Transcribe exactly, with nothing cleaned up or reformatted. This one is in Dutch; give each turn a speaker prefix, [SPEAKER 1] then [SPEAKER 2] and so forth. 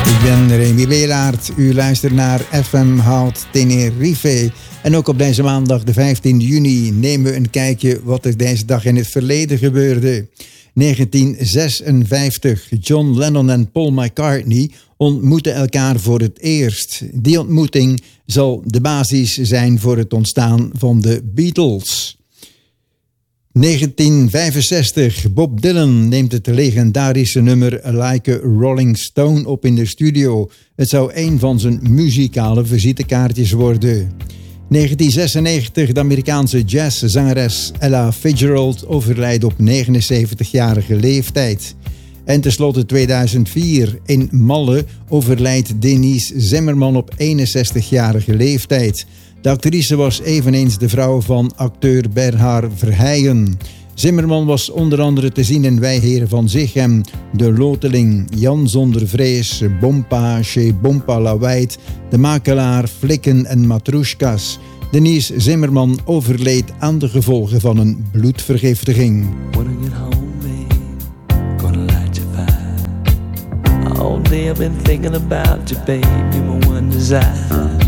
[SPEAKER 1] Ik ben Remy Welaert, u luistert naar F M Hout Tenerife. En ook op deze maandag de vijftiende juni nemen we een kijkje wat er deze dag in het verleden gebeurde. negentien zesenvijftig, John Lennon en Paul McCartney ontmoeten elkaar voor het eerst. Die ontmoeting zal de basis zijn voor het ontstaan van de Beatles. negentien vijfenzestig, Bob Dylan neemt het legendarische nummer Like a Rolling Stone op in de studio. Het zou een van zijn muzikale visitekaartjes worden. negentien zesennegentig, de Amerikaanse jazzzangeres Ella Fitzgerald overlijdt op negenenzeventigjarige leeftijd. En tenslotte tweeduizend vier, in Malle overlijdt Denise Zimmerman op eenenzestigjarige leeftijd. De actrice was eveneens de vrouw van acteur Bernhard Verheyen. Zimmerman was onder andere te zien in Wij Heren van Zichem, De Loteling, Jan zonder vrees, Bompa, Chez Bompa Lawaait, De Makelaar, Flikken en Matroeskas. Denise Zimmerman overleed aan de gevolgen van een bloedvergiftiging.
[SPEAKER 2] All day I've been thinking about you, baby, my one desire.